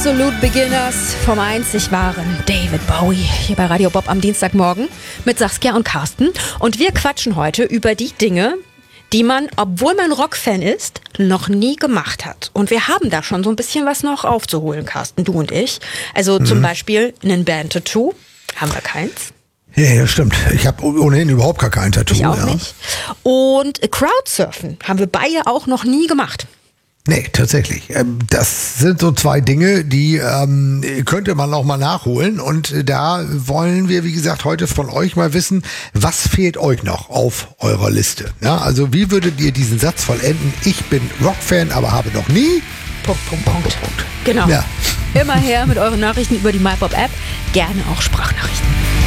Absolute Beginners vom einzig wahren David Bowie hier bei Radio Bob am Dienstagmorgen mit Saskia und Carsten. Und wir quatschen heute über die Dinge, die man, obwohl man Rockfan ist, noch nie gemacht hat. Und wir haben da schon so ein bisschen was noch aufzuholen, Carsten, du und ich. Also zum Beispiel einen Band-Tattoo. Haben wir keins. Ja, stimmt. Ich habe ohnehin überhaupt gar kein Tattoo. Ich auch nicht. Und Crowdsurfen haben wir beide auch noch nie gemacht. Nee, tatsächlich. Das sind so zwei Dinge, die könnte man auch mal nachholen. Und da wollen wir, wie gesagt, heute von euch mal wissen, was fehlt euch noch auf eurer Liste? Ja, also wie würdet ihr diesen Satz vollenden? Ich bin Rockfan, aber habe noch nie... Punkt. Genau. Ja. Immer her mit euren Nachrichten über die MyPop-App. Gerne auch Sprachnachrichten.